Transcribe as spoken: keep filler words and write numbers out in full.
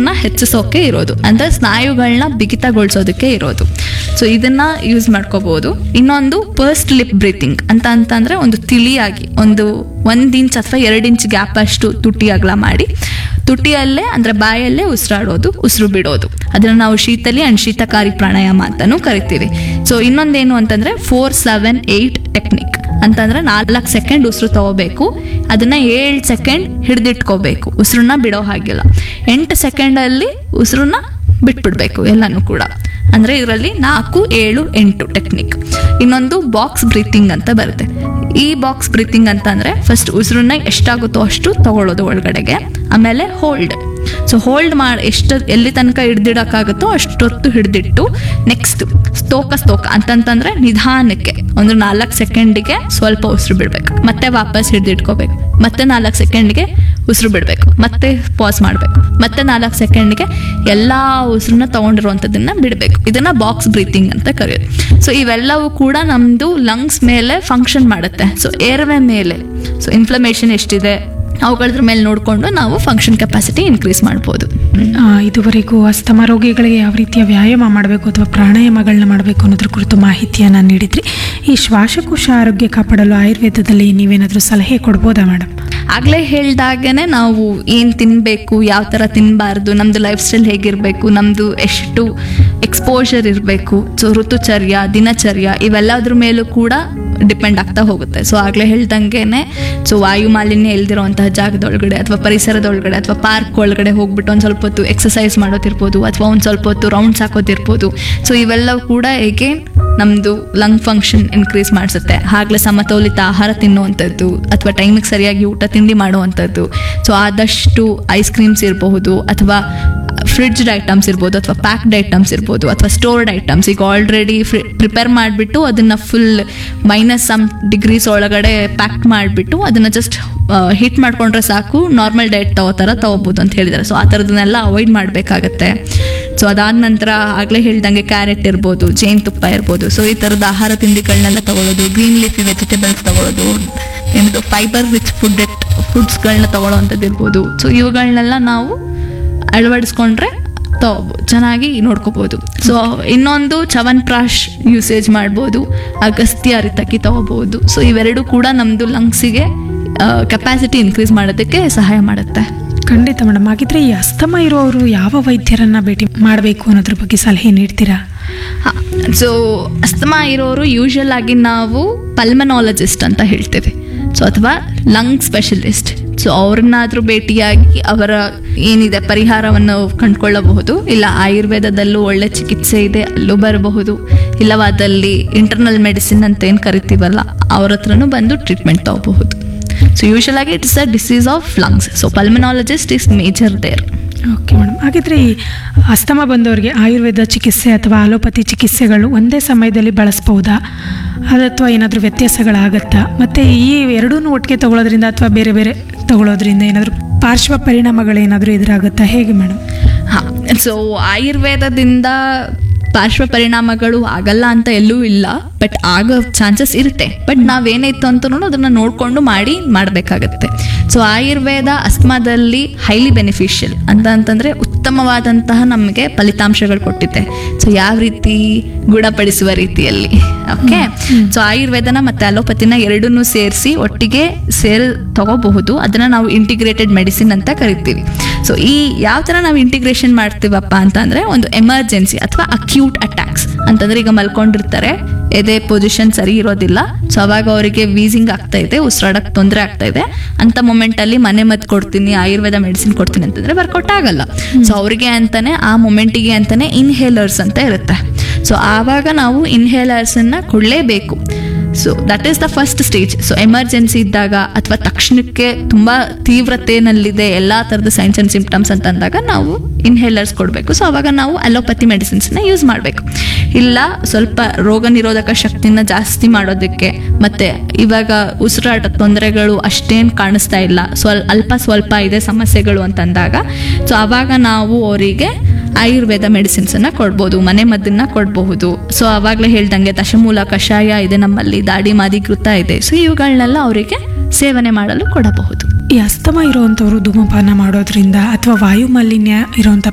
ಉಸಿರನ್ನ ಹೆಚ್ಚಿಸೋಕೆ ಇರೋದು, ಅಂದ್ರೆ ಸ್ನಾಯುಗಳನ್ನ ಬಿಗಿತಗೊಳಿಸೋದಕ್ಕೆ ಇರೋದು. ಸೊ ಇದನ್ನ ಯೂಸ್ ಮಾಡ್ಕೋಬಹುದು. ಇನ್ನೊಂದು ಪರ್ಸ್ಟ್ ಲಿಪ್ ಬ್ರೀತಿಂಗ್ ಅಂತ ಅಂತಂದ್ರೆ ಒಂದು ತಿಳಿಯಾಗಿ ಒಂದು ಒಂದ್ ಇಂಚ್ ಅಥವಾ ಎರಡು ಇಂಚ್ ಗ್ಯಾಪ್ ಅಷ್ಟು ತುಟಿ ಅಗಲ ಮಾಡಿ ತುಟಿಯಲ್ಲೇ ಅಂದ್ರೆ ಬಾಯಲ್ಲೇ ಉಸಿರಾಡೋದು, ಉಸಿರು ಬಿಡೋದು. ಅದನ್ನ ನಾವು ಶೀತಲಿ ಅಂಡ್ ಶೀತಕಾರಿ ಪ್ರಾಣಾಯಾಮ ಅಂತಾನೂ ಕರಿತೀವಿ. ಸೊ ಇನ್ನೊಂದೇನು ಅಂತಂದ್ರೆ ಫೋರ್ ಸೆವೆನ್ ಏಟ್ ಟೆಕ್ನಿಕ್ ಅಂತಂದ್ರೆ ನಾಲ್ಕು ಸೆಕೆಂಡ್ ಉಸಿರು ತಗೋಬೇಕು, ಅದನ್ನ ಏಳು ಸೆಕೆಂಡ್ ಹಿಡಿದಿಟ್ಕೋಬೇಕು, ಉಸಿರನ್ನ ಬಿಡೋ ಹಾಗಿಲ್ಲ. ಎಂಟು ಸೆಕೆಂಡ್ ಅಲ್ಲಿ ಉಸಿರನ್ನ ಬಿಟ್ಬಿಡ್ಬೇಕು ಎಲ್ಲಾನು ಕೂಡ. ಅಂದ್ರೆ ಇದರಲ್ಲಿ ನಾಲ್ಕು ಏಳು ಎಂಟು ಟೆಕ್ನಿಕ್. ಇನ್ನೊಂದು ಬಾಕ್ಸ್ ಬ್ರೀತಿಂಗ್ ಅಂತ ಬರುತ್ತೆ. ಈ ಬಾಕ್ಸ್ ಬ್ರೀತಿಂಗ್ ಅಂತ ಅಂದ್ರೆ ಫಸ್ಟ್ ಉಸಿರನ್ನ ಎಷ್ಟಾಗುತ್ತೋ ಅಷ್ಟು ತಗೊಳ್ಳೋದು ಒಳಗಡೆಗೆ, ಆಮೇಲೆ ಹೋಲ್ಡ್. ಸೊ ಹೋಲ್ಡ್ ಮಾಡಿ ಎಷ್ಟು ಎಲ್ಲಿ ತನಕ ಹಿಡ್ದಿಡಕ್ಕಾಗುತ್ತೋ ಅಷ್ಟೊತ್ತು ಹಿಡ್ದಿಟ್ಟು ನೆಕ್ಸ್ಟ್ ಸ್ತೋಕ ಸ್ತೋಕ ಅಂತಂತಂದ್ರೆ ನಿಧಾನಕ್ಕೆ ಒಂದು ನಾಲ್ಕು ಸೆಕೆಂಡಿಗೆ ಸ್ವಲ್ಪ ಉಸಿರು ಬಿಡ್ಬೇಕು, ಮತ್ತೆ ವಾಪಸ್ ಹಿಡ್ದಿಟ್ಕೋಬೇಕು, ಮತ್ತೆ ನಾಲ್ಕು ಸೆಕೆಂಡ್ಗೆ ಉಸಿರು ಬಿಡಬೇಕು, ಮತ್ತೆ ಪಾಸ್ ಮಾಡಬೇಕು, ಮತ್ತೆ ನಾಲ್ಕು ಸೆಕೆಂಡ್ಗೆ ಎಲ್ಲಾ ಉಸಿರನ್ನ ತಗೊಂಡಿರುವಂಥದ್ದನ್ನ ಬಿಡಬೇಕು. ಇದನ್ನ ಬಾಕ್ಸ್ ಬ್ರೀತಿಂಗ್ ಅಂತ ಕರೆಯೋದು. ಸೊ ಇವೆಲ್ಲವೂ ಕೂಡ ನಮ್ದು ಲಂಗ್ಸ್ ಮೇಲೆ ಫಂಕ್ಷನ್ ಮಾಡುತ್ತೆ. ಸೊ ಏರ್ವೆ ಮೇಲೆ ಸೊ ಇನ್ಫ್ಲಮೇಷನ್ ಎಷ್ಟಿದೆ ಅವುಗಳದ್ರ ಮೇಲೆ ನೋಡಿಕೊಂಡು ನಾವು ಫಂಕ್ಷನ್ ಕೆಪಾಸಿಟಿ ಇನ್ಕ್ರೀಸ್ ಮಾಡ್ಬೋದು. ಇದುವರೆಗೂ ಅಸ್ತಮ ರೋಗಿಗಳಿಗೆ ಯಾವ ರೀತಿಯ ವ್ಯಾಯಾಮ ಮಾಡಬೇಕು ಅಥವಾ ಪ್ರಾಣಾಯಾಮಗಳನ್ನ ಮಾಡಬೇಕು ಅನ್ನೋದ್ರ ಕುರಿತು ಮಾಹಿತಿಯನ್ನು ನೀಡಿದ್ರಿ. ಈ ಶ್ವಾಸಕೋಶ ಆರೋಗ್ಯ ಕಾಪಾಡಲು ಆಯುರ್ವೇದದಲ್ಲಿ ನೀವೇನಾದರೂ ಸಲಹೆ ಕೊಡ್ಬೋದಾ ಮೇಡಮ್? ಆಗ್ಲೇ ಹೇಳ್ದಾಗನೆ ನಾವು ಏನ್ ತಿನ್ಬೇಕು, ಯಾವ ತರ ತಿನ್ಬಾರ್ದು, ನಮ್ದು ಲೈಫ್ ಸ್ಟೈಲ್ ಹೇಗಿರ್ಬೇಕು, ನಮ್ದು ಎಷ್ಟು ಎಕ್ಸ್ಪೋಜರ್ ಇರಬೇಕು, ಸೊ ಋತುಚರ್ಯ, ದಿನಚರ್ಯ ಇವೆಲ್ಲದ್ರ ಮೇಲೂ ಕೂಡ ಡಿಪೆಂಡ್ ಆಗ್ತಾ ಹೋಗುತ್ತೆ. ಸೊ ಆಗ್ಲೇ ಹೇಳ್ದಂಗೆನೆ ಸೊ ವಾಯು ಮಾಲಿನ್ಯ ಇಲ್ದಿರೋಂತಹ ಜಾಗದೊಳಗಡೆ ಅಥವಾ ಪರಿಸರದೊಳಗಡೆ ಅಥವಾ ಪಾರ್ಕ್ ಒಳಗಡೆ ಹೋಗ್ಬಿಟ್ಟು ಒಂದ್ ಸ್ವಲ್ಪ ಹೊತ್ತು ಎಕ್ಸಸೈಸ್ ಮಾಡೋದಿರ್ಬೋದು ಅಥವಾ ಒಂದ್ ಸ್ವಲ್ಪ ಹೊತ್ತು ರೌಂಡ್ಸ್ ಹಾಕೋದಿರ್ಬೋದು. ಸೊ ಇವೆಲ್ಲವೂ ಕೂಡ ಹೇಗೆ ನಮ್ದು ಲಂಗ್ ಫಂಕ್ಷನ್ ಇನ್ಕ್ರೀಸ್ ಮಾಡಿಸುತ್ತೆ. ಆಗ್ಲೇ ಸಮತೋಲಿತ ಆಹಾರ ತಿನ್ನುವಂಥದ್ದು ಅಥವಾ ಟೈಮಿಗೆ ಸರಿಯಾಗಿ ಊಟ ತಿಂಡಿ ಮಾಡುವಂಥದ್ದು. ಸೊ ಆದಷ್ಟು ಐಸ್ ಕ್ರೀಮ್ಸ್ ಇರಬಹುದು ಅಥವಾ ಫ್ರಿಡ್ಜ್ಡ್ ಐಟಮ್ಸ್ ಇರ್ಬೋದು ಅಥವಾ ಪ್ಯಾಕ್ಡ್ ಐಟಮ್ಸ್ ಇರ್ಬೋದು ಅಥವಾ ಸ್ಟೋರ್ಡ್ ಐಟಮ್ಸ್. ಈಗ ಆಲ್ರೆಡಿ ಫ್ರಿ ಪ್ರಿಪೇರ್ ಮಾಡಿಬಿಟ್ಟು ಅದನ್ನ ಫುಲ್ ಮೈನಸ್ ಸಮ್ ಡಿಗ್ರೀಸ್ ಒಳಗಡೆ ಪ್ಯಾಕ್ ಮಾಡಿಬಿಟ್ಟು ಅದನ್ನ ಜಸ್ಟ್ ಹೀಟ್ ಮಾಡ್ಕೊಂಡ್ರೆ ಸಾಕು, ನಾರ್ಮಲ್ ಡಯಟ್ ತಗೋ ಥರ ತಗೋಬೋದು ಅಂತ ಹೇಳಿದ್ದಾರೆ. ಸೊ ಆ ಥರದನ್ನೆಲ್ಲ ಅವಾಯ್ಡ್ ಮಾಡಬೇಕಾಗತ್ತೆ. ಸೊ ಅದಾದ ನಂತರ ಆಗಲೇ ಹೇಳ್ದಂಗೆ ಕ್ಯಾರೆಟ್ ಇರ್ಬೋದು, ಜೇನುತುಪ್ಪ ಇರ್ಬೋದು. ಸೊ ಈ ಥರದ ಆಹಾರ ತಿಂಡಿಗಳನ್ನೆಲ್ಲ ತಗೊಳ್ಳೋದು, ಗ್ರೀನ್ ಲೀಫಿ ವೆಜಿಟೇಬಲ್ಸ್ ತಗೊಳ್ಳೋದು, ಏನದು ಫೈಬರ್ ರಿಚ್ ಫುಡ್ ಫುಡ್ಸ್ಗಳನ್ನ ತಗೊಳ್ಳೋವಂಥದ್ದು ಇರ್ಬೋದು. ಸೊ ಇವುಗಳನ್ನೆಲ್ಲ ನಾವು ಅಳವಡಿಸ್ಕೊಂಡ್ರೆ ತಗೋಬೋದು, ಚೆನ್ನಾಗಿ ನೋಡ್ಕೋಬಹುದು. ಸೊ ಇನ್ನೊಂದು ಚವನ್ಪ್ರಾಶ್ ಯೂಸೇಜ್ ಮಾಡ್ಬೋದು, ಅಗಸ್ತ್ಯ ಅರಿತಕ್ಕಿ ತಗೋಬಹುದು. ಸೊ ಇವೆರಡು ಕೂಡ ನಮ್ದು ಲಂಗ್ಸಿಗೆ ಕೆಪಾಸಿಟಿ ಇನ್ಕ್ರೀಸ್ ಮಾಡೋದಕ್ಕೆ ಸಹಾಯ ಮಾಡುತ್ತೆ. ಖಂಡಿತ ಮೇಡಮ್. ಹಾಗಿದ್ರೆ ಈ ಅಸ್ತಮ ಇರೋರು ಯಾವ ವೈದ್ಯರನ್ನ ಭೇಟಿ ಮಾಡಬೇಕು ಅನ್ನೋದ್ರ ಬಗ್ಗೆ ಸಲಹೆ ನೀಡ್ತೀರಾ? ಸೊ ಅಸ್ತಮಾ ಇರೋರು ಯೂಶುವಲ್ ಆಗಿ ನಾವು ಪಲ್ಮನಾಲಜಿಸ್ಟ್ ಅಂತ ಹೇಳ್ತೇವೆ, ಸೊ ಅಥವಾ ಲಂಗ್ ಸ್ಪೆಷಲಿಸ್ಟ್. ಸೊ ಅವ್ರನ್ನಾದ್ರೂ ಭೇಟಿಯಾಗಿ ಅವರ ಏನಿದೆ ಪರಿಹಾರವನ್ನು ಕಂಡುಕೊಳ್ಳಬಹುದು. ಇಲ್ಲ ಆಯುರ್ವೇದದಲ್ಲೂ ಒಳ್ಳೆ ಚಿಕಿತ್ಸೆ ಇದೆ, ಅಲ್ಲೂ ಬರಬಹುದು. ಇಲ್ಲವಾದಲ್ಲಿ ಇಂಟರ್ನಲ್ ಮೆಡಿಸಿನ್ ಅಂತ ಏನು ಕರಿತೀವಲ್ಲ ಅವ್ರ ಹತ್ರನೂ ಬಂದು ಟ್ರೀಟ್ಮೆಂಟ್ ತಗೋಬಹುದು. ಸೊ ಯೂಶುವಲ್ ಆಗಿ it's a disease of lungs. So pulmonologist is major there. Okay madam. ಹಾಗಿದ್ರೆ ಈ ಅಸ್ತಮ ಬಂದವರಿಗೆ ಆಯುರ್ವೇದ ಚಿಕಿತ್ಸೆ ಅಥವಾ ಅಲೋಪತಿ ಚಿಕಿತ್ಸೆಗಳು ಒಂದೇ ಸಮಯದಲ್ಲಿ ಬಳಸ್ಬೋದಾ ಅಥವಾ ಏನಾದರೂ ವ್ಯತ್ಯಾಸಗಳಾಗತ್ತಾ? ಮತ್ತು ಈ ಎರಡೂ ಒಟ್ಟಿಗೆ ತಗೊಳ್ಳೋದ್ರಿಂದ ಅಥವಾ ಬೇರೆ ಬೇರೆ ತಗೊಳ್ಳೋದ್ರಿಂದ ಏನಾದರೂ ಪಾರ್ಶ್ವ ಪರಿಣಾಮಗಳೇನಾದರೂ ಎದುರಾಗುತ್ತಾ, ಹೇಗೆ ಮೇಡಮ್? ಹಾಂ, ಸೊ ಆಯುರ್ವೇದದಿಂದ ಪಾರ್ಶ್ವ ಪರಿಣಾಮಗಳು ಆಗಲ್ಲ ಅಂತ ಎಲ್ಲೂ ಇಲ್ಲ, ಬಟ್ ಆಗೋ ಚಾನ್ಸಸ್ ಇರುತ್ತೆ. ಬಟ್ ನಾವೇನಾಯ್ತು ಅಂತನೂ ಅದನ್ನ ನೋಡ್ಕೊಂಡು ಮಾಡಿ ಮಾಡಬೇಕಾಗತ್ತೆ. ಸೊ ಆಯುರ್ವೇದ ಅಸ್ತಮಾದಲ್ಲಿ ಹೈಲಿ ಬೆನಿಫಿಷಿಯಲ್ ಅಂತ ಅಂತಂದ್ರೆ ಉತ್ತಮವಾದಂತಹ ನಮಗೆ ಫಲಿತಾಂಶಗಳು ಕೊಟ್ಟಿದೆ. ಸೊ ಯಾವ ರೀತಿ ಗುಣಪಡಿಸುವ ರೀತಿಯಲ್ಲಿ. ಓಕೆ, ಸೊ ಆಯುರ್ವೇದನ ಮತ್ತೆ ಅಲೋಪತಿನ ಎರಡನ್ನೂ ಸೇರಿಸಿ ಒಟ್ಟಿಗೆ ಸೇರಿ ತಗೋಬಹುದು. ಅದನ್ನ ನಾವು ಇಂಟಿಗ್ರೇಟೆಡ್ ಮೆಡಿಸಿನ್ ಅಂತ ಕರಿತೀವಿ. ಸೊ ಈ ಯಾವ ತರ ನಾವು ಇಂಟಿಗ್ರೇಷನ್ ಮಾಡ್ತೀವಪ್ಪ ಅಂತಂದ್ರೆ ಒಂದು ಎಮರ್ಜೆನ್ಸಿ ಅಥವಾ ಅಕ್ಯೂಟ್ ಅಟ್ಯಾಕ್ಸ್ ಅಂತಂದ್ರೆ ಈಗ ಮಲ್ಕೊಂಡಿರ್ತಾರೆ, ಎದೆ ಪೊಸಿಷನ್ ಸರಿ ಇರೋದಿಲ್ಲ, ಸೊ ಅವಾಗ ಅವರಿಗೆ ವೀಸಿಂಗ್ ಆಗ್ತಾ ಇದೆ, ಉಸಿರಾಡಕ್ ತೊಂದರೆ ಆಗ್ತಾ ಇದೆ ಅಂತ ಮೊಮೆಂಟ್ ಅಲ್ಲಿ ಮನೆ ಮದ್ದು ಕೊಡ್ತೀನಿ, ಆಯುರ್ವೇದ ಮೆಡಿಸಿನ್ ಕೊಡ್ತೀನಿ ಅಂತಂದ್ರೆ ವರ್ಕೌಟ್ ಆಗಲ್ಲ. ಸೊ ಅವ್ರಿಗೆ ಅಂತಾನೆ ಆ ಮೊಮೆಂಟಿಗೆ ಅಂತಾನೆ ಇನ್ಹೇಲರ್ಸ್ ಅಂತ ಇರುತ್ತೆ. ಸೊ ಆವಾಗ ನಾವು ಇನ್ಹೇಲರ್ಸ್ ಅನ್ನ ಕೊಡ್ಲೇಬೇಕು. So that is the first stage. So emergency ಇದ್ದಾಗ ಅಥವಾ ತಕ್ಷಣಕ್ಕೆ ತುಂಬಾ ತೀವ್ರತೆನಲ್ಲಿದೆ ಎಲ್ಲಾ ತರದ ಸೈನ್ಸ್ ಅಂಡ್ ಸಿಂಪ್ಟಮ್ಸ್ ಅಂತ ಅಂದಾಗ ನಾವು ಇನ್ಹೇಲರ್ಸ್ ಕೊಡಬೇಕು. ಸೊ ಅವಾಗ ನಾವು ಅಲೋಪತಿ ಮೆಡಿಸಿನ್ಸ್ನ ಯೂಸ್ ಮಾಡಬೇಕು. ಇಲ್ಲ ಸ್ವಲ್ಪ ರೋಗ ನಿರೋಧಕ ಶಕ್ತಿನ ಜಾಸ್ತಿ ಮಾಡೋದಕ್ಕೆ ಮತ್ತೆ ಇವಾಗ ಉಸಿರಾಟ ತೊಂದರೆಗಳು ಅಷ್ಟೇನು ಕಾಣಿಸ್ತಾ ಇಲ್ಲ, ಸ್ವಲ್ ಅಲ್ಪ ಸ್ವಲ್ಪ ಇದೆ ಸಮಸ್ಯೆಗಳು ಅಂತಂದಾಗ ಸೊ ಅವಾಗ ನಾವು ಅವರಿಗೆ ಆಯುರ್ವೇದ ಮೆಡಿಸಿನ್ಸ್ ಅನ್ನ ಕೊಡ್ಬೋದು, ಮನೆ ಮದ್ದನ್ನ ಕೊಡಬಹುದು. ಸೊ ಅವಾಗಲೇ ಹೇಳ್ದಂಗೆ ದಶಮೂಲ ಕಷಾಯ ಇದೆ ನಮ್ಮಲ್ಲಿ, ದಾಡಿ ಮಾದಿಕೃತ ಇದೆ. ಸೊ ಇವುಗಳನ್ನೆಲ್ಲ ಅವರಿಗೆ ಸೇವನೆ ಮಾಡಲು ಕೊಡಬಹುದು. ಈ ಅಸ್ತಮ ಇರುವಂಥವ್ರು ಧೂಮಪಾನ ಮಾಡೋದ್ರಿಂದ ಅಥವಾ ವಾಯು ಮಾಲಿನ್ಯ ಇರುವಂಥ